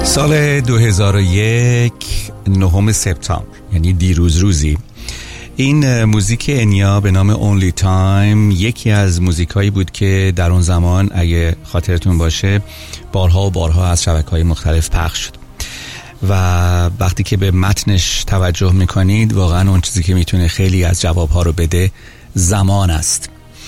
سال 2001 9 سپتامبر، یعنی دیروز روزی، این موزیک انیا به نام Only Time یکی از موزیکایی بود که در اون زمان اگه خاطرتون باشه بارها و بارها از شبکه‌های مختلف پخش شد و وقتی که به متنش توجه میکنید واقعا اون چیزی که میتونه خیلی از جوابها رو بده زمان است.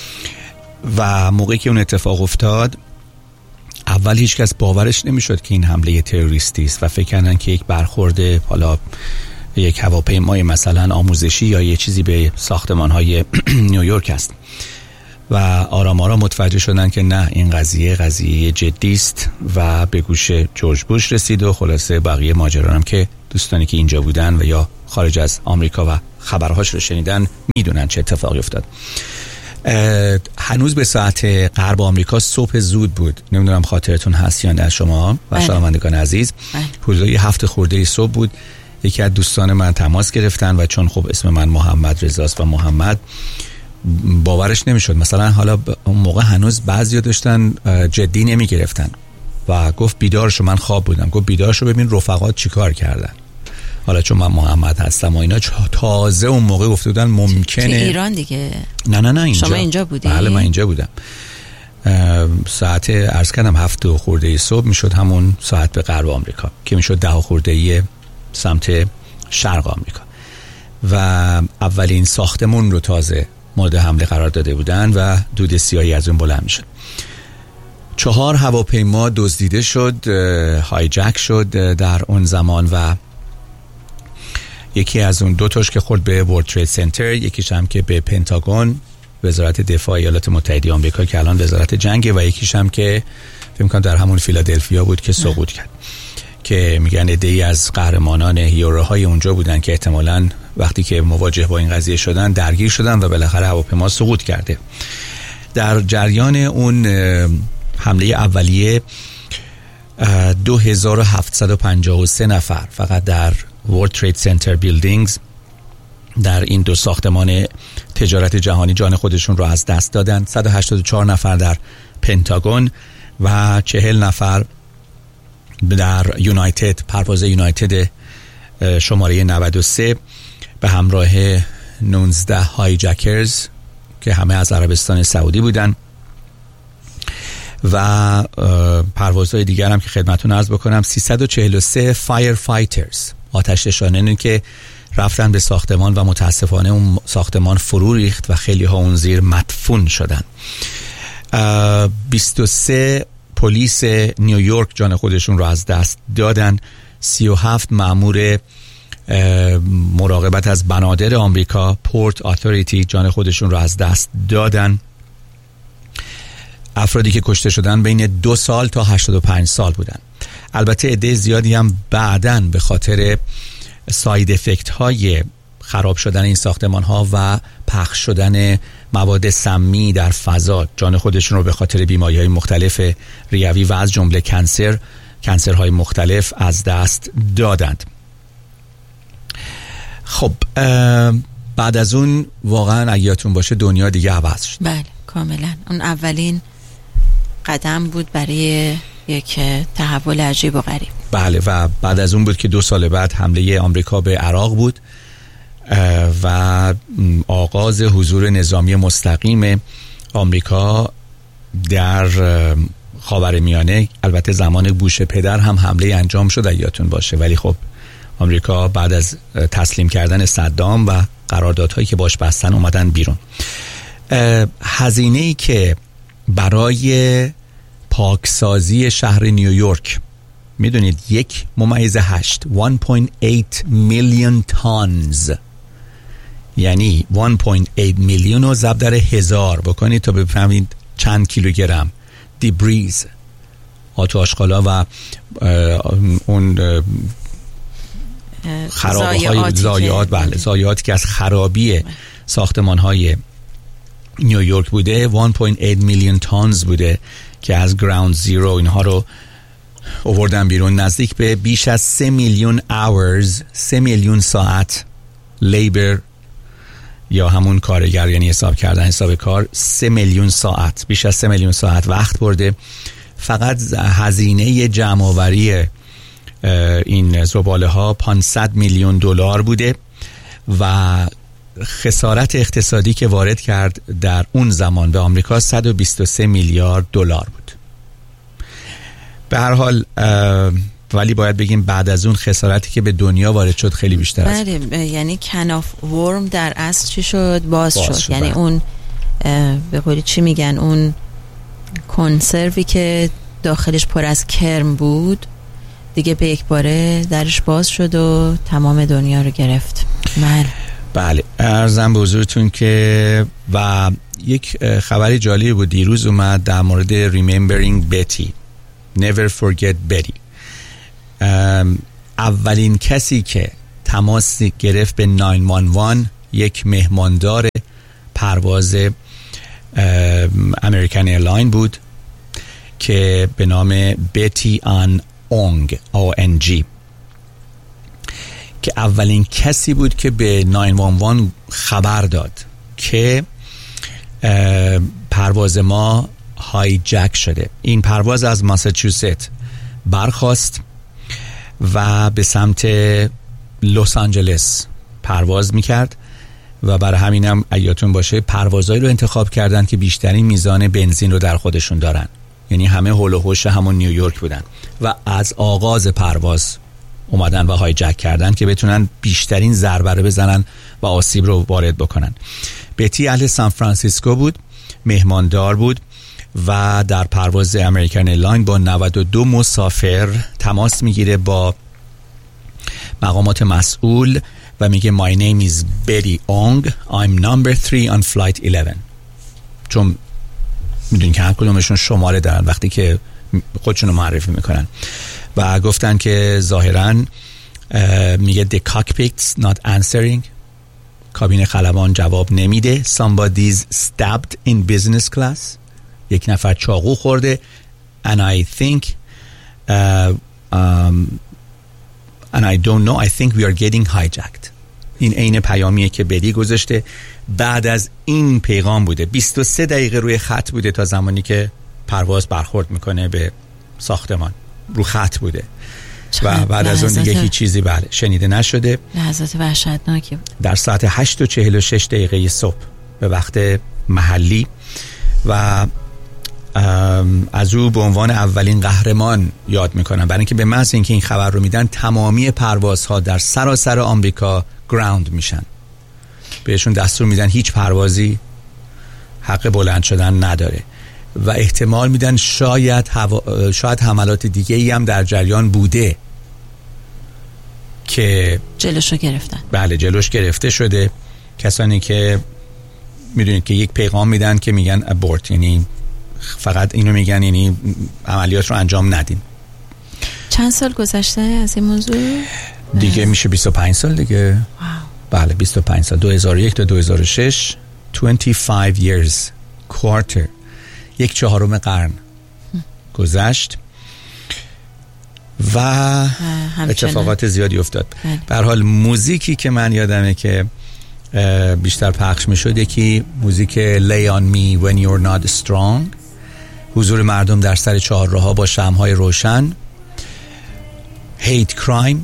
و موقعی که اون اتفاق افتاد اول هیچ کس باورش نمیشد که این حمله تروریستی است و فکر کردن که یک برخورد حالا یک هواپیمای مثلا آموزشی یا یه چیزی به ساختمان‌های نیویورک است و آرام آرام متوجه شدن که نه، این قضیه جدی است و به گوش جورج بوش رسید و خلاصه بقیه ماجرا هم که دوستانی که اینجا بودن و یا خارج از آمریکا و خبرهاش رو شنیدن میدونن چه اتفاقی افتاد. هنوز به ساعت غرب آمریکا صبح زود بود، نمیدونم خاطرتون هست یا نه شما و شنوندگان عزیز. حدود 7 خورده صبح بود. یکی از دوستان من تماس گرفتن و چون خب اسم من محمد رضاست و محمد باورش نمیشد، مثلا حالا اون موقع هنوز بعضیا داشتن جدی نمی گرفتن و گفت بیدار شو، من خواب بودم، گفت بیدار شو ببین رفقات چیکار کردن. حالا چون من محمد هستم و اینا تازه اون موقع گفته بودن ممکنه تو ایران دیگه. نه اینجا. شما اینجا بودی؟ بله من اینجا بودم. ساعت عرض کردم 7 خورده صبح میشد همون ساعت به غرب آمریکا که میشد 10 خورده سمت شرق آمریکا و اولین ساختمون رو تازه مورد حمله قرار داده بودن و دود سیاهی از اون بلند میشد. 4 هواپیما دزدیده شد، هایجک شد در اون زمان و یکی از اون 2 تاش که خورد به ورلد ترید سنتر، یکیش هم که به پنتاگون وزارت دفاع ایالات متحده آمریکا که الان وزارت جنگه و یکیش هم که فکر می‌کنم در همون فیلادلفیا بود که سقوط کرد که میگن عده‌ای از قهرمانان هیروهای اونجا بودن که احتمالاً وقتی که مواجه با این قضیه شدن درگیر شدن و بالاخره هواپیما سقوط کرده. در جریان اون حمله اولیه 2753 نفر فقط در ورلد ترید سنتر بیلدینگز در این 2 ساختمان تجارت جهانی جان خودشون رو از دست دادن. 184 نفر در پنتاگون و 40 نفر در یونایتد، پرواز یونایتد شماره 93 به همراه 19 هایجکرز که همه از عربستان سعودی بودن و پروازهای دیگر هم که خدمتون عرض بکنم 343 فایر فایترز، آتش نشانانی که رفتن به ساختمان و متاسفانه اون ساختمان فرو ریخت و خیلی ها اون زیر مدفون شدن. 23 پلیس نیویورک جان خودشون رو از دست دادن. 37 مأمور مراقبت از بنادر آمریکا پورت اتوریتی جان خودشون رو از دست دادن. افرادی که کشته شدن بین 2 سال تا 85 سال بودن. البته عده زیادی هم بعداً به خاطر ساید افکت های خراب شدن این ساختمان ها و پخش شدن مواد سمی در فضا جان خودشون رو به خاطر بیماری های مختلف ریوی و از جمله کانسرهای مختلف از دست دادند. خب بعد از اون واقعا اگه یادتون باشه دنیا دیگه عوض شد. بله کاملا. اون اولین قدم بود برای یک تحول عجیب و غریب. بله و بعد از اون بود که 2 سال بعد حمله آمریکا به عراق بود و آغاز حضور نظامی مستقیم آمریکا در خاورمیانه. البته زمان بوش پدر هم حمله انجام شد اگه یادتون باشه، ولی خب آمریکا بعد از تسلیم کردن صدام و قراردادهایی که باش بستن اومدن بیرون. هزینه‌ای که برای پاکسازی شهر نیویورک میدونید 1.8 1.8 میلیون تانز، یعنی 1.8 میلیون رو ضرب در 1000 بکنید تا بفهمید چند کیلوگرم دیبریز، آتش آشغالا و اون خرابه‌های ضایعات، بله ضایعاتی که از خرابی ساختمان‌های نیویورک بوده 1.8 میلیون تانز بوده که از گراوند زیرو اینها رو آوردن بیرون. نزدیک به بیش از 3 میلیون hours، 3 میلیون ساعت لیبر یا همون کارگر، یعنی حساب کردن حساب کار، 3 میلیون ساعت، بیش از 3 میلیون ساعت وقت برده. فقط هزینه جمع آوری این زباله ها 500 میلیون دلار بوده و خسارت اقتصادی که وارد کرد در اون زمان به آمریکا 123 میلیارد دلار بود. به هر حال ولی باید بگیم بعد از اون خسارتی که به دنیا وارد شد خیلی بیشتر است. بله، یعنی کناف ورم در اصل چی شد؟ باز شد. یعنی اون به قولی چی میگن، اون کنسروی که داخلش پر از کرم بود دیگه به یک باره درش باز شد و تمام دنیا رو گرفت. بله، عرضم به حضورتون که و یک خبری جالبی بود دیروز اومد در مورد Remembering Betty Never Forget Betty. اولین کسی که تماس گرفت به 911 یک مهماندار پرواز امریکن ایرلاین بود که به نام بتی آن اونگ ONG که اولین کسی بود که به 911 خبر داد که پرواز ما هایجک شده. این پرواز از ماساچوست برخاست و به سمت لس آنجلس پرواز میکرد و برای همینم یادتون باشه پروازهایی رو انتخاب کردن که بیشترین میزان بنزین رو در خودشون دارن، یعنی همه هول و هوش همون نیویورک بودن و از آغاز پرواز اومدن و هایجک کردن که بتونن بیشترین ضربه رو بزنن و آسیب رو وارد بکنن. بتی اهل سان فرانسیسکو بود، مهماندار بود و در پرواز امریکن ایرلاین با 92 مسافر تماس میگیره با مقامات مسئول و میگه My name is Betty Ong, I'm number 3 on flight 11. چون میدونین که هر کدومشون شماره دارن وقتی که خودشون رو معرفی میکنن و گفتن که ظاهراً میگه the cockpit's not answering، کابین خلبان جواب نمیده. Somebody's stabbed in business class، یک نفر چاقو خورده and I think and I don't know I think we are getting hijacked. این عین پیامیه که بدی گذاشته. بعد از این پیغام بوده 23 دقیقه روی خط بوده تا زمانی که پرواز برخورد میکنه به ساختمان، رو خط بوده و بعد از اون دیگه هیچ چیزی بله شنیده نشده. لحظات وحشتناکی بود. در ساعت 8:46 دقیقه صبح به وقت محلی و از او به عنوان اولین قهرمان یاد میکنن، برای اینکه به محض اینکه این خبر رو میدن تمامی پروازها در سراسر آمریکا گراوند میشن، بهشون دستور میدن هیچ پروازی حق بلند شدن نداره و احتمال میدن شاید حملات دیگه ای هم در جریان بوده که جلوشو گرفتن. بله جلوش گرفته شده. کسانی که میدونید که یک پیغام میدن که میگن ابورت، یعنی فقط اینو میگن یعنی عملیات رو انجام ندین. چند سال گذشته از این موضوع؟ دیگه میشه 25 سال دیگه. بله 25 سال، 2001 تا 2006 25 years quarter، 1/4 قرن گذشت و اتفاقات زیادی افتاد. به هر حال موزیکی که من یادمه که بیشتر پخش میشد یکی موزیک Lay on me when you're not strong، حضور مردم در سر چهارراه‌ها با شمع‌های روشن. Hate crime،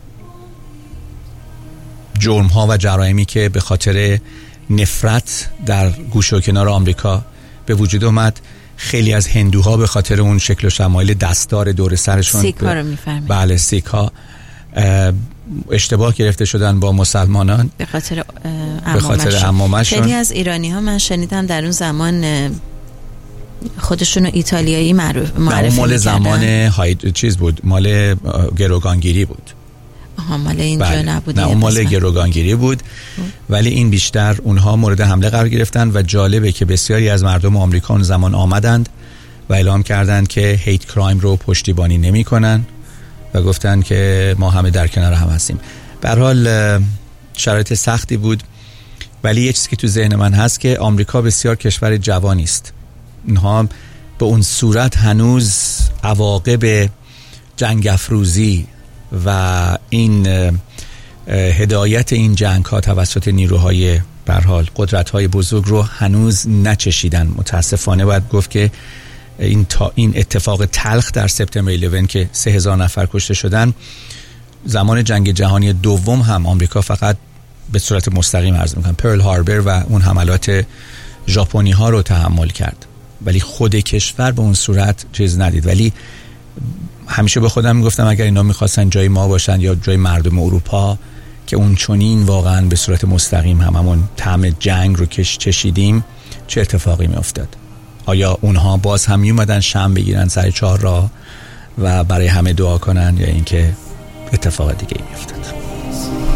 جرم‌ها و جرایمی که به خاطر نفرت در گوشه و کنار آمریکا به وجود اومد. خیلی از هندوها به خاطر اون شکل و شمایل دستار دور سرشون، سیک‌ها رو می‌فرمایید. بله سیک‌ها اشتباه گرفته شدن با مسلمانان به خاطر عمامشون. خیلی از ایرانی‌ها من شنیدم در اون زمان خودشون رو ایتالیایی معرفی می‌کردن. مال زمان چیز بود، مال گروگانگیری بود. مال اینجا نبود. نه اون مال گروگانگیری بود ولی این بیشتر اونها مورد حمله قرار گرفتن و جالبه که بسیاری از مردم آمریکا اون زمان آمدند و اعلام کردند که هیت کرایم رو پشتیبانی نمی کنن و گفتن که ما همه در کنار هم هستیم. به هر حال شرایط سختی بود ولی یه چیزی که تو ذهن من هست که آمریکا بسیار کشور جوانی است. اونها به اون صورت هنوز عواقب جنگ افروزی و این هدایت این جنگ ها توسط نیروهای به هر حال قدرت های بزرگ رو هنوز نچشیدن. متاسفانه باید گفت که این اتفاق تلخ در سپتامبر 11 که 3000 نفر کشته شدن، زمان جنگ جهانی دوم هم آمریکا فقط به صورت مستقیم عرض میکنم پرل هاربر و اون حملات ژاپنی ها رو تحمل کرد، ولی خود کشور به اون صورت چیز ندید. ولی همیشه به خودم میگفتم اگر اینا میخواستن جای ما باشن یا جای مردم اروپا که اون چنین واقعا به صورت مستقیم هممون طعم جنگ رو چشیدیم، چه اتفاقی میافتاد؟ آیا اونها باز هم میومدن شم بگیرن سر چهارراه و برای همه دعا کنن، یا اینکه اتفاق دیگه میافتاد؟